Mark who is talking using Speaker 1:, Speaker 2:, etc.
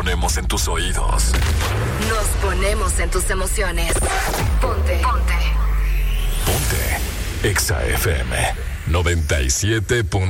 Speaker 1: ponemos en tus oídos.
Speaker 2: Nos ponemos en tus emociones. Ponte.
Speaker 1: Ponte. Exa FM 97.